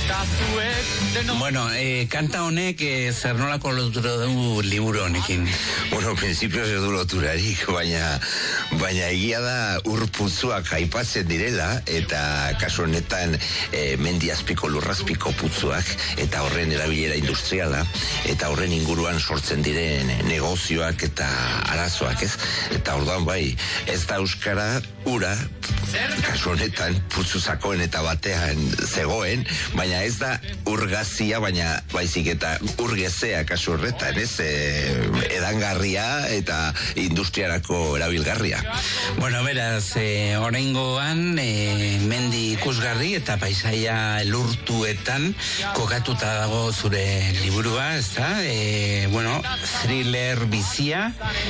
Bueno, kanta honek zer nolako lotura du liburu honekin? Bueno, principios ez du loturarik, baina egia da putzuak aipatzen direla, eta kasu honetan mendi azpiko lurrazpiko putzuak, eta horren erabilera industriala, eta horren inguruan sortzen diren negozioak eta arazoak, ez? Eta orduan bai, ez da euskara ura, kasu honetan putzu zakoen eta batean zegoen, baina ez da urgazia, baina baizik eta urgezea kasu horretan, ez? Edangarria eta industriarako erabilgarria. Bueno, beraz, oraingoan mendi ikusgarri eta paisaia lurtuetan kokatuta dago zure liburua, ezta? Bueno, thriller bizia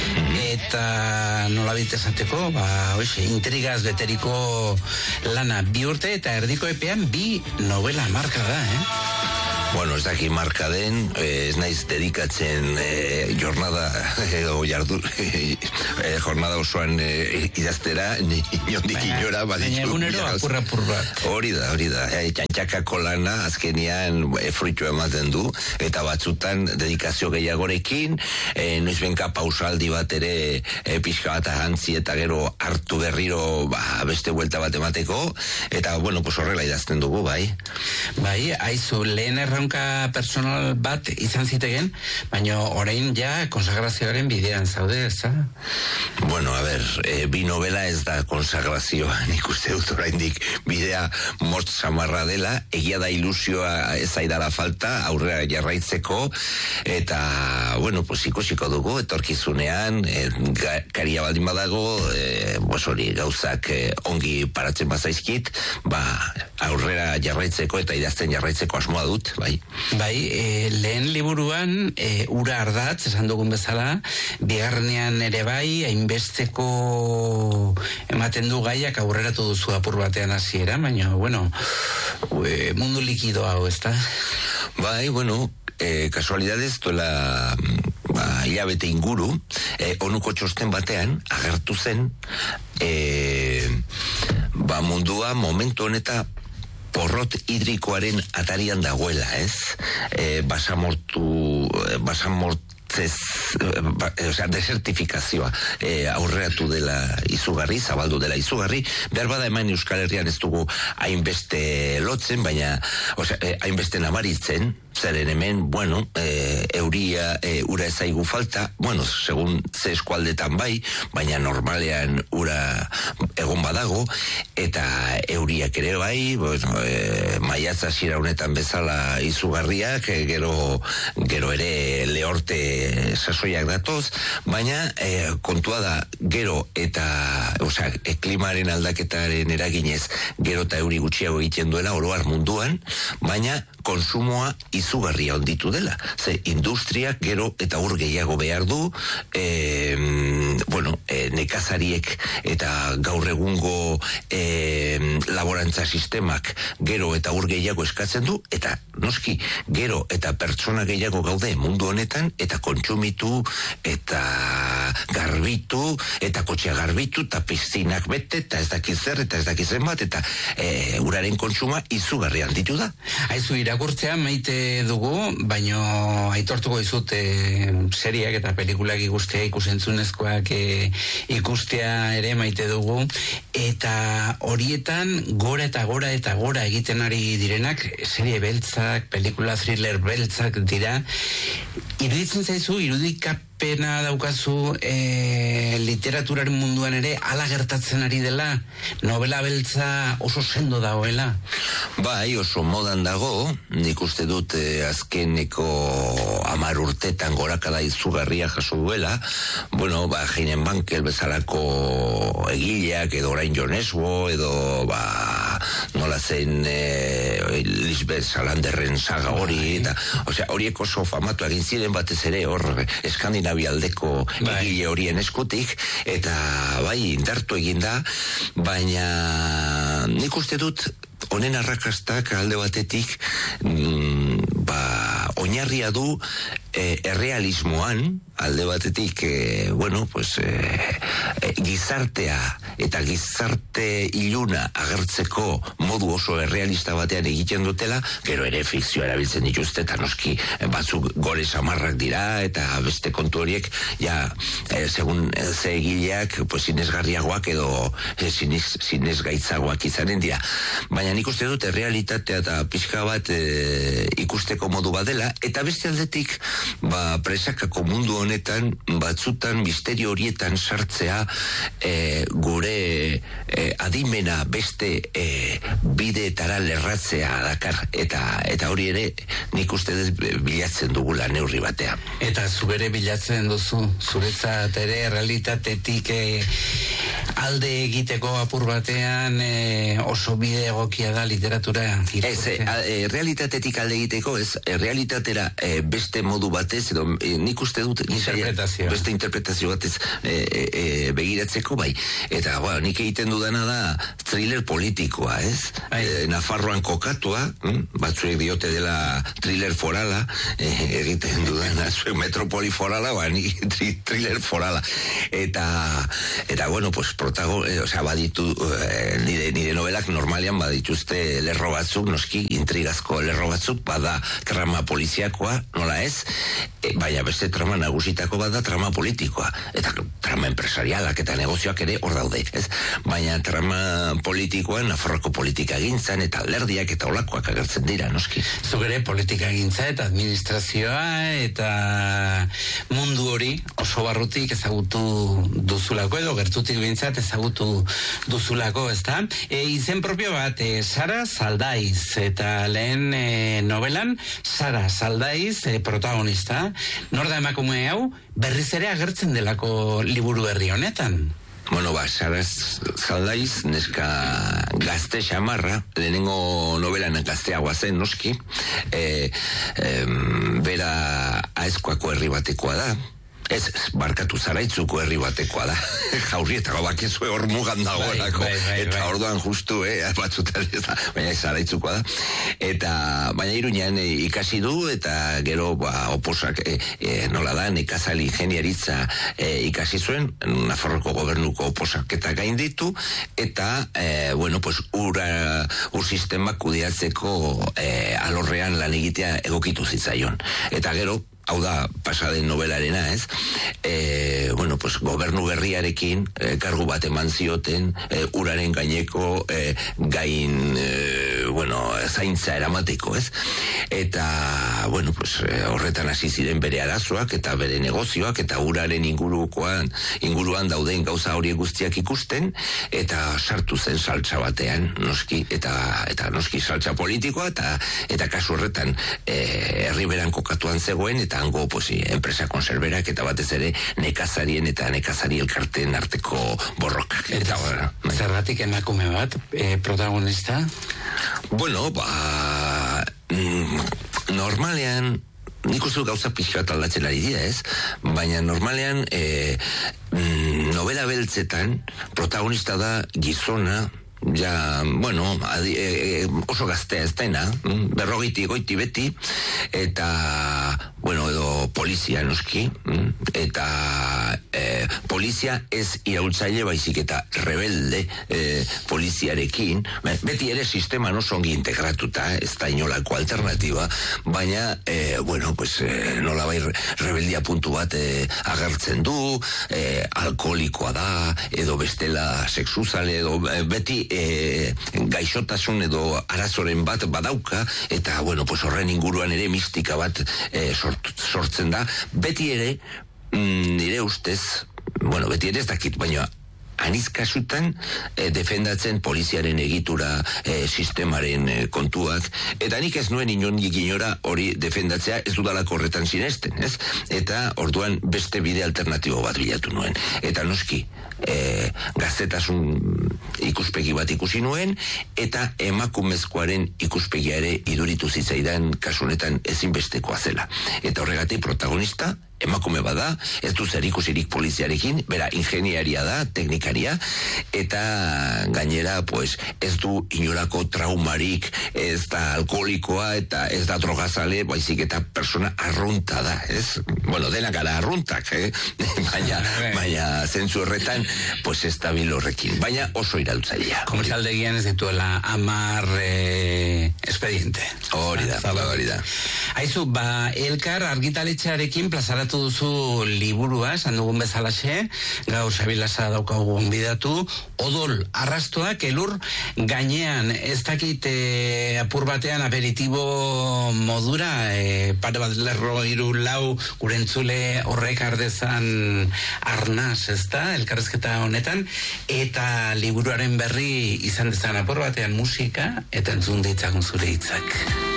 eta nolabait esateko, intrigaz beteriko lana 2 urte eta erdiko epean 2 novela marka da, Bueno, ez daki marka den, ez naiz dedikatzen jornada edo jornada osoan idaztera, inondik inora, baina egunero apur bat. Hori da, txantxakako lana azkenian fruitu ematen du, eta batzutan dedikazio gehiagorekin, noizbenka pausaldi bat ere pixka bat ahantzi eta gero hartu berriro beste buelta bat emateko, eta bueno, pues horrela idazten dugu, bai. Bai, aizu, lehen erronka personal bat izan zitegen, baina orain ja konsagrazioaren bidean zaude, ez da? Bueno, a ber, 2 novela ez da konsagrazioa, nik uste dut oraindik bidea motz samarra dela, egia da ilusioa ez aidala falta, aurrera jarraitzeko, eta, bueno, pues ikusiko dugu, etorkizunean, karia baldin badago, hori gauzak ongi paratzen bazaizkit, aurrera jarraitzeko eta idazten jarraitzeko asmoa dut, bai. Bai, lehen liburuan ura ardatz, esan dugun bezala, bigarrenean ere bai, hainbesteko ematen du gaiak aurreratu duzu apur batean hasiera, baina, bueno, mundu likido hau, ez da? Bai, bueno, kasualidadez duela hilabete inguru, onuko txosten batean agertu zen mundua momentu honeta porrot hidrikoaren atarian dagoela, ez? Desertifikazioa aurreatu dela izugarri, zabaldu dela izugarri, behar bada eman Euskal Herrian ez dugu hainbeste lotzen, baina hainbeste nabaritzen, zeren hemen, bueno, ura ezaigu falta, bueno, segun ze eskualdetan bai, baina normalean ura egon badago, eta euriak ere bai, bueno, maiatza hasiera honetan bezala izugarriak, gero ere lehorte sasoiak datoz, baina kontua da, gero eta klimaren aldaketaren eraginez, gero eta euri gutxiago egiten duela oroar munduan, baina konsumoa izugarria onditu dela. Ze industriak gero eta ur gehiago behar du, nekazariek eta gaur egungo laborantza sistemak gero eta ur gehiago eskatzen du, eta noski gero eta pertsona gehiago gaude mundu honetan, eta kontsumitu, eta garbitu, eta kotxea garbitu, eta piztinak bete, eta ez dakizer, eta ez dakizen bat, eta uraren kontsuma izugarria handitu da. Aizu, irakurtzea maite dugu, baino aitortuko dizut seriak eta pelikulak ikustea, ikusentzunezkoak ikustea ere maite dugu, eta horietan gora eta gora egiten ari direnak, serie beltzak, pelikula thriller beltzak dira. Iruditzen zaizu, irudikapena daukazu literaturaren munduan ere ala gertatzen ari dela, novela beltza oso sendo dagoela? Bai, oso modan dago, nik uste dut azkeneko 10 urtetan gorakada izugarria jaso duela, bueno, Heinen Bankel bezalako egileak, edo orain Jon Esbo, edo nola zen Lisbeth Salanderren saga hori, eta horiek oso famatu egin ziren batez ere hor Eskandinavia aldeko egile horien eskutik, eta bai, indartu eginda, baina nik uste dut honen arrakastak alde batetik oinarria du errealismoan, alde batetik, gizartea eta gizarte iluna agertzeko modu oso errealista batean egiten dutela, gero ere fikzioa erabiltzen dituzte, eta noski batzuk gore samarrak dira, eta beste kontu horiek, segun ze egileak, sinesgarriagoak edo sinesgaitzagoak izanen dira. Baina nik uste dut errealitatea eta pixka bat ikusteko modu badela, eta beste aldetik, presakako mundu honetan, batzutan misterio horietan sartzea gure adimena beste bideetara lerratzea dakar, eta hori ere nik uste bilatzen dugula neurri batea. Eta zubere bilatzen duzu, zuretzat ere realitatetik alde egiteko apur batean oso bide egokia da literatura irakurtzea. Realitatetik alde egiteko ez, realitatera beste modu batez, edo nik uste dut beste interpretazio batez begiratzeko bai. Eta nik egiten dudana da thriller politikoa, ez? Nafarroan kokatua, batzuek diote dela thriller forala, egiten dudana, zuek metropoli forala, nik thriller forala. Eta baditu, nire novelak normalian badituzte lerro batzuk, noski, intrigazko lerro batzuk, bada trama poliziakoa, nola ez, baina beste trama nagusitako bada trama politikoa, eta trama empresarialak eta negozioak ere hor daude, ez? Baina trama politikoan Nafarroko politika gintzan eta alderdiak eta olakoak agertzen dira, noski. Zugere politika gintza eta administrazioa eta mundu hori oso barrutik ezagutu duzulako edo gertutik bintzat ezagutu duzulako, ezta? Izen propio bat, Sara Saldaiz, eta lehen novelan Sara Saldaiz protagonista. Nor da emakume hau berriz ere agertzen delako liburu berri honetan? Sara Saldaiz, neska gazte xamarra, lehenengo novelan gazteagoa zen, noski, bera aezkoako herri batekoa da, ez, barkatu Zaraitzuko herri batekoa da. Jaurrietako bakezue hor mugan dagoelako. Eta orduan justu, batzutan ez da, baina Zaraitzukoa da. Eta, baina Iruñean ikasi du, eta gero, oposak, nola da, nekazal ingeniaritza ikasi zuen, Nafarroko gobernuko oposak eta gainditu, eta, ur sistemak kudeatzeko alorrean lan egitea egokitu zitzaion. Eta gero, hau da, pasaden novelarena, ez? Gobernu berriarekin kargu bat eman zioten, uraren gaineko zaintza eramateko, ez? Eta, horretan hasi ziren bere arazoak eta bere negozioak eta uraren inguruan dauden gauza horiek guztiak ikusten, eta sartu zen saltza batean, noski, eta noski saltza politikoa, eta kasu horretan herriberan kokatuan zegoen, eta hango enpresa konserberak eta batez ere nekazarien eta nekazari elkarteen arteko borrokak. Zergatik emakume bat, protagonista? Normalean, nik uste gauza pixka bat aldatzen ari dira, ez? Baina normalean, novela beltzetan, protagonista da gizona, oso gaztea ez dena, 40 goiti beti, eta, edo polizia noski, eta polizia ez iraultzaile baizik eta rebelde poliziarekin, beti ere sisteman oso ongi integratuta, ez da inolako alternatiba, baina, nola bai rebeldia puntu bat agertzen du, alkoholikoa da, edo bestela sexuzale, edo beti gaixotasun edo arazoren bat badauka, eta horren inguruan ere mistika bat sortzen da, beti ere nire ustez, beti ere ez dakit, baina aniz kasutan defendatzen poliziaren egitura sistemaren kontuak, eta nik ez nuen inondik inora hori defendatzea ez dudalako horretan sinesten, ez? Eta orduan beste bide alternatibo bat bilatu nuen. Eta noski, gaztetasun ikuspegi bat ikusi nuen, eta emakumezkoaren ikuspegia ere iduritu zitzaidan kasu honetan ezinbestekoa zela. Eta horregatik protagonista emakume bada, ez du zerikusirik poliziarekin, bera ingeniaria da, teknikaria, eta gainera, pues, ez du inolako traumarik, ez da alkoholikoa, eta ez da drogazale, baizik eta persona arrunta da, ez? Bueno, denak gara arruntak, baina zentzu horretan, pues, ez da bil horrekin, baina oso irautzailea. Komertzialdegian ez dituela 10 expediente. Hori da. Aizu, Elkar argitaletxearekin plazaratu duzu liburua, esan dugun bezalaxe, gaur Xabilasa daukagu gonbidatu, odol arrastoak elur gainean, ez dakit apur batean aperitibo modura, pare bat lerro 3-4 gure entzule horrek ardezan arnaz, ez da, elkarrezketa honetan, eta liburuaren berri izan dezan apur batean musika, eta entzun ditzagun zure hitzak.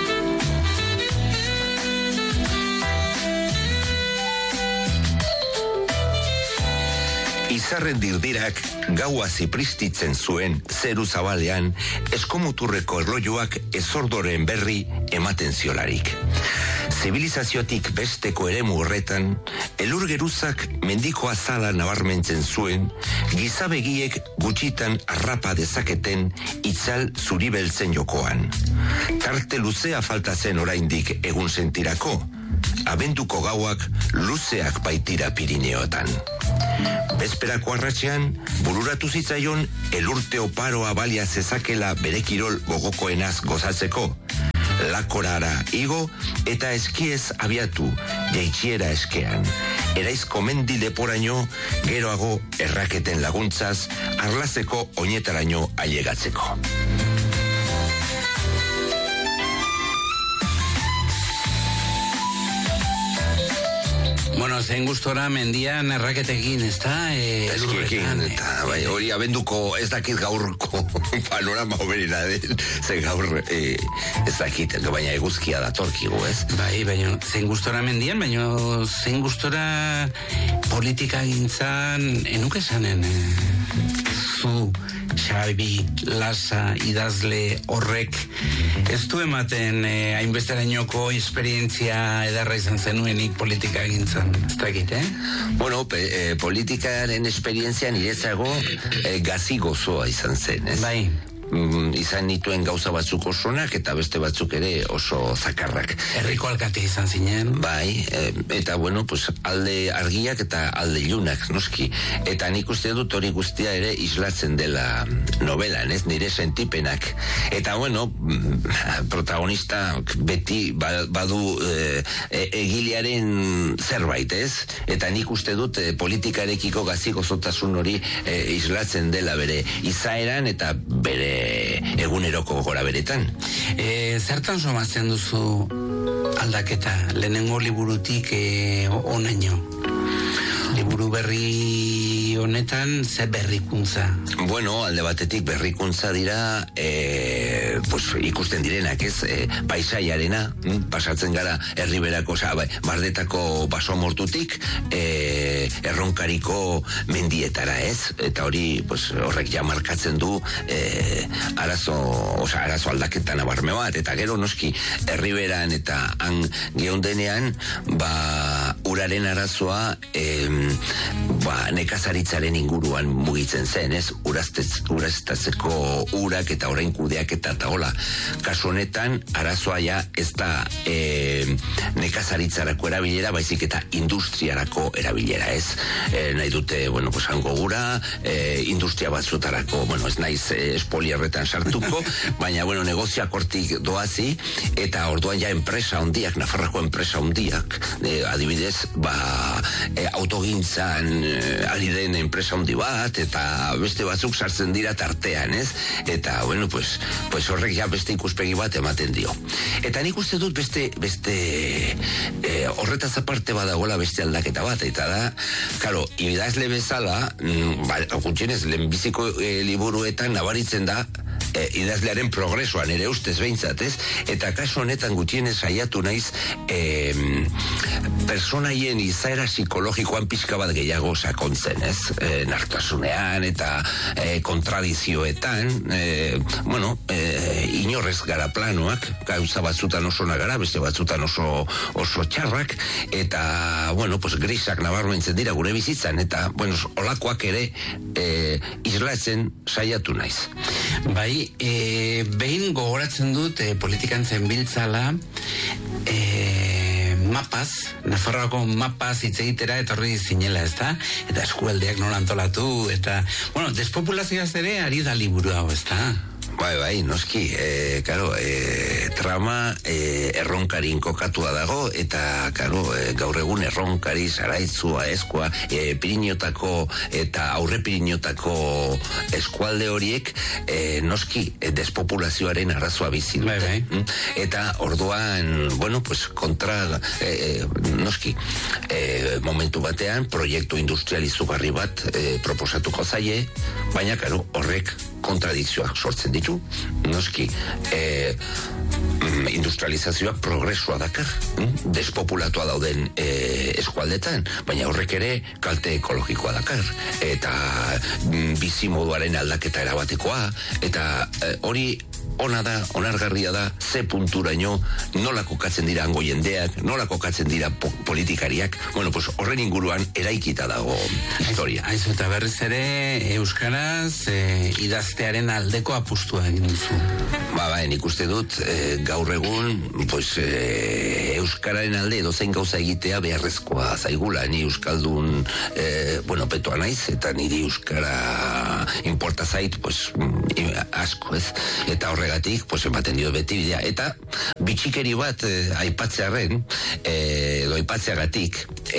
Izarren dirdirak gaua zipristitzen zuen zeru zabalean eskomuturreko erlojuak ezordoren berri ematen ziolarik. Zibilizaziotik besteko eremu horretan, elur geruzak mendiko azala nabarmentzen zuen, gizabegiek gutxitan arrapa dezaketen itzal zuribeltzen jokoan. Tarte luzea falta zen oraindik egun sentirako, abenduko gauak luzeak baitira Pirineotan. Bezperako arratsean, bururatu zitzaion elurte oparoa balia zezakela bere kirol gogokoenaz gozatzeko, lakorara igo eta eskiez abiatu jaitsiera eskean. Eraizko mendi leporaino, geroago erraketen laguntzaz, arlazeko oinetaraino ailegatzeko. Bueno, zein gustora mendian erraketekin, ez da? Eskiekin, eta hori abenduko ez dakit gaurko panorama hoberina den, ze gaur ez dakit, baina eguzkia datorkigu, ez? Bai, baina zein gustora mendian, baina zein gustora politika gintzan, enuke esanen, zu Xabi Lasa idazle horrek ez du ematen hainbesterainoko esperientzia edarra izan zenuenik politika gintzan, ez dakit, Bueno, politikaren esperientzia niretzago gazi gozoa izan zen, ez? Bai. Izan nituen gauza batzuk osonak eta beste batzuk ere oso zakarrak. Herriko alkate izan zinen. Bai, eta bueno, pues alde argiak eta alde ilunak, noski. Eta nik uste dut hori guztia ere islatzen dela novelan, ez, nire sentipenak. Eta bueno, protagonista beti badu egilearen zerbait, ez? Eta nik uste dut politikarekiko gazi gozotasun hori islatzen dela bere izaeran eta bere eguneroko gora beretan. Zertan somatzen duzu aldaketa, lehenengo liburutik onaino? Liburu berri honetan ze berrikuntza? Bueno, alde batetik berrikuntza dira pues, ikusten direnak, ez? Paisaiarena, pasatzen gara herriberako, Bardetako basomortutik erronkariko mendietara, ez? Eta hori, pues, horrek ja markatzen du arazo aldaketa nabarme bat, eta gero noski herriberan eta han geundenean, uraren arazoa nekazaritzaren inguruan mugitzen zen, ez? Uraztatzeko urak eta orain kudeak eta hola. Kasu honetan, arazoa ja ez da nekazaritzarako erabilera, baizik eta industriarako erabilera, ez? Nahi dute, bueno, pues hango gura, industria batzutarako, bueno, ez naiz espoliarretan sartuko, baina, bueno, negozioak hortik doazi, eta orduan ja enpresa hondiak, Nafarrako enpresa hondiak, adibidez, autogintzan ari den enpresa hondi bat, eta beste batzuk sartzen dira tartean, ez? Eta, bueno, pues horrek ja beste ikuspegi bat ematen dio. Eta nik uste dut beste horretaz aparte badagoela beste aldaketa bat, eta da, karo, idazle bezala, gutxienez, lehenbiziko liburuetan nabaritzen da idazlearen progresoan ere ustez behintzat, ez? Eta kasu honetan gutienez saiatu naiz personaien izaera psikologikoan pixka bat gehiago sakontzen, ez? Nartasunean eta kontradizioetan, inorrez gara planoak, gauza batzutan oso nagara, beste batzutan oso txarrak, eta, grisak nabarmentzen dira gure bizitzan, eta, olakoak ere islatzen saiatu naiz. Bai, behin gogoratzen dut politikan zenbiltzala Nafarroako mapaz hitz egitera etorri zinela, ezta? Eta eskualdeak nola antolatu, eta, despopulazioaz ere ari da liburu hau, ezta? Bai, noski, trama erronkarin kokatua dago, eta, gaur egun erronkari, zaraitzua, eskua, Pirinotako eta aurre Pirinotako eskualde horiek, noski, despopulazioaren arazoa bizi dute. Bai. Eta orduan, noski, momentu batean, proiektu industrial izugarri bat proposatuko zaie, baina, horrek kontradikzioak sortzen ditu, noski, industrializazioak progresua dakar, despopulatua dauden eskualdetan, baina horrek ere kalte ekologikoa dakar, eta bizimoduaren aldaketa erabatekoa, eta hori onargarria da, ze punturaino nola kokatzen dira hango jendeak, nola kokatzen dira politikariak, horren inguruan eraikita dago historia. Aizu, eta berriz ere euskaraz idaztearen aldeko apustua egin duzu. Nik uste dut gaur egun euskararen alde edozein gauza egitea beharrezkoa zaigula. Ni euskaldun petoa naiz, eta niri euskara importa zait asko, ez? Eta horregatik, ematen dio beti bidea. Eta bitxikeri bat aipatzearen, edo aipatzeagatik,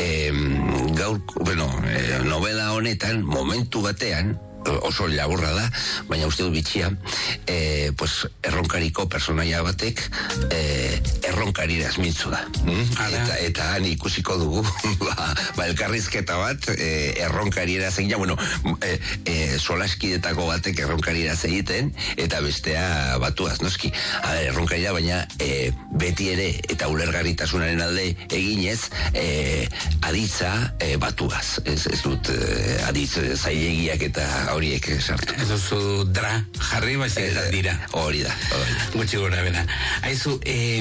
novela honetan, momentu batean, oso laburra da, baina uste dut bitxia, erronkariko personaia batek erronkarira esmintzu da. Eta han ikusiko dugu elkarrizketa bat erronkarira zegina, solaskidetako batek erronkarira zegiten, eta bestea batuaz, noski. Erronkarira, baina beti ere eta ulergarritasunaren alde eginez aditza batuaz. Ez dut aditz zailegiak eta horiek sartu. Ez duzu jarri, baizik dira. Hori da. Gutxi gora bera. Aizu,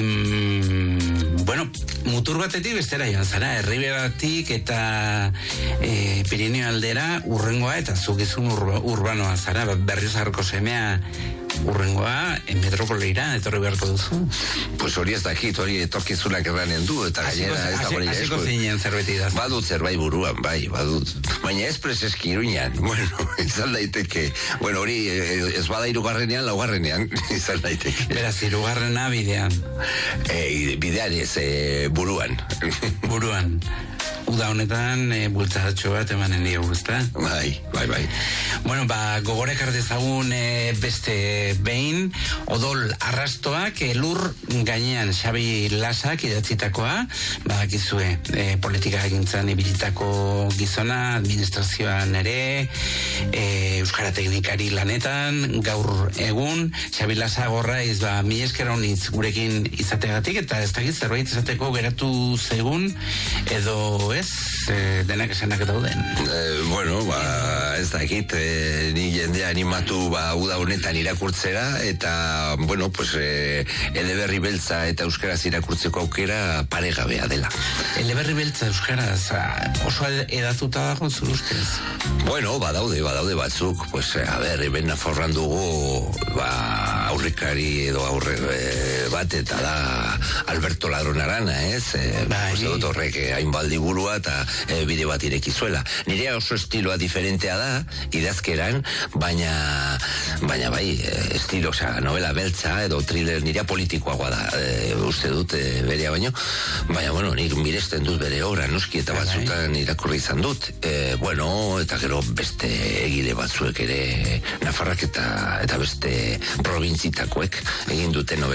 mutur batetik bestera joan zara, Erriberatik eta Pirineo aldera urrengoa, eta zukizun urbanoa zara, Berriozarko semea urrengoa, metropolira etorri beharko duzu. Hori ez dakit, hori etorkizunak erranen du, eta gainera ez da hori hasiko zinen zerbait idaz. Badut zerbait buruan, badut. Baina ez preseski Iruñan, izan daiteke. Hori ez bada hirugarrenean, laugarrenean, izan daiteke. Beraz, hirugarrena bidean. Bidean ez, buruan. Buruan. Uda honetan, bultzatxo bat emanen diogu, ezta? Bai. Gogorek artezagun beste behin, Odol Arrastoak, lur gainean Xabi Lasak idatzitakoa, badakizue, politika egintzan ibilitako gizona, administrazioan ere, euskara teknikari lanetan, gaur egun, Xabi Lasa gorraiz, mi esker honitz gurekin izategatik, eta ez dakit zerbait izateko geratu zaigun, edo ez, denak esanak dauden. Ez dakit, ni jendea animatu uda honetan irakurtzera, eta, eleberri beltza eta euskaraz irakurtzeko aukera paregabea dela. Eleberri beltza euskaraz oso edatuta dago zure ustez? Badaude batzuk, hemen Nafarroan dugu aurrekari edo aurre bat, eta da Alberto Ladron Arana, ez? Dut horrek hainbaldi burua eta bide bat irekizuela. Nirea oso estiloa diferentea da, idazkeran, baina estilo, novela beltza edo thriller nirea politikoagoa da, uste dut berea baino, baina, nik miresten dut bere obra, noski, eta batzutan irakurri izan dut, eta gero beste egile batzuek ere Nafarrak eta beste probintzitakoek egin dute novela beltza.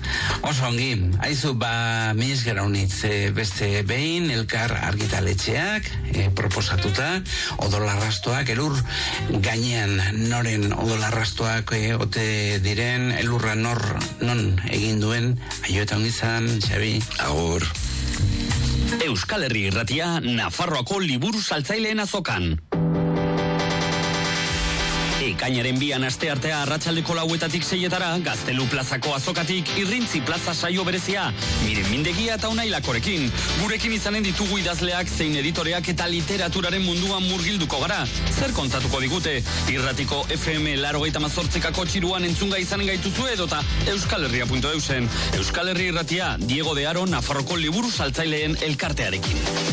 Oso ongi, aizu mi esker haunitz beste behin, elkar argitaletxeak proposatuta, odolarrastoak, elur gainean noren odolarrastoak ote diren, elurra non egin duen, aio eta ongizan, Xabi. Agur. Euskal Herri Irratia, Nafarroako liburu saltzaileen azokan. Ekainaren 2 asteartea arratsaldeko 4:00 6:00 Gaztelu plazako azokatik Irrintzi plaza saio berezia, Miren Mindegia eta Unai Lakorekin. Gurekin izanen ditugu idazleak zein editoreak eta literaturaren munduan murgilduko gara. Zer kontatuko digute? Irratiko FM 88,8 txiruan entzunga izanen gaituzu edota euskalherria.eusen. Euskal Herri Irratia, Diego de Aro, Nafarroko liburu saltzaileen elkartearekin.